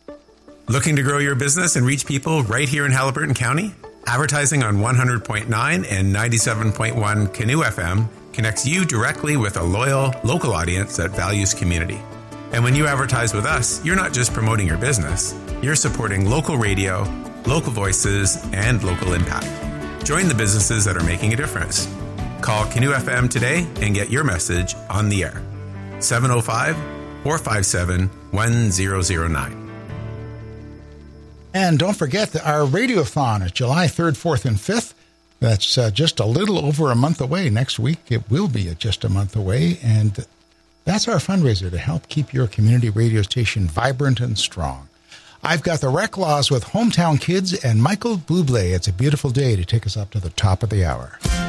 Looking to grow your business and reach people right here in Haliburton County? Advertising on 100.9 and 97.1 Canoe FM connects you directly with a loyal, local audience that values community. And when you advertise with us, you're not just promoting your business, you're supporting local radio, local voices, and local impact. Join the businesses that are making a difference. Call Canoe FM today and get your message on the air. 705-457-1009. And don't forget that our Radiothon is July 3rd, 4th, and 5th. That's just a little over a month away. Next week, it will be just a month away. And that's our fundraiser to help keep your community radio station vibrant and strong. I've got the Rec Laws with Hometown Kids and Michael Bublé. It's a beautiful day to take us up to the top of the hour.